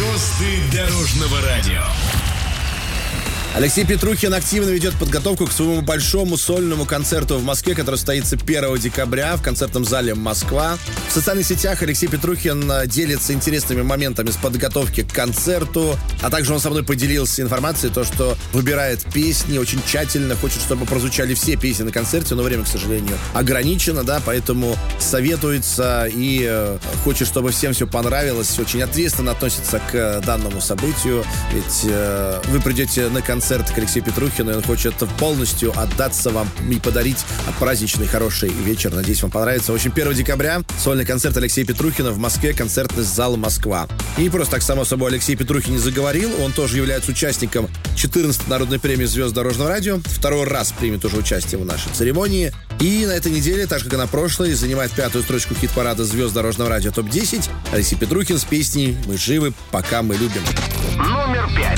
Звезды дорожного радио. Алексей Петрухин активно ведет подготовку к своему большому сольному концерту в Москве, который состоится 1 декабря в концертном зале «Москва». В социальных сетях Алексей Петрухин делится интересными моментами с подготовки к концерту, а также он со мной поделился информацией, то, что выбирает песни очень тщательно, хочет, чтобы прозвучали все песни на концерте, но время, к сожалению, ограничено, да, поэтому советуется и хочет, чтобы всем все понравилось, очень ответственно относится к данному событию, ведь вы придете на концерт к Алексею Петрухину, и он хочет полностью отдаться вам и подарить праздничный хороший вечер. Надеюсь, вам понравится. В общем, 1 декабря сольный концерт Алексея Петрухина в Москве, концертный зал «Москва». И не просто так, само собой, Алексей Петрухин не заговорил. Он тоже является участником 14-й народной премии «Звезд дорожного радио». Второй раз примет уже участие в нашей церемонии. И на этой неделе, так же, как и на прошлой, занимает 5-ю строчку хит-парада «Звезд дорожного радио» ТОП-10 Алексей Петрухин с песней «Мы живы, пока мы любим». Номер 5.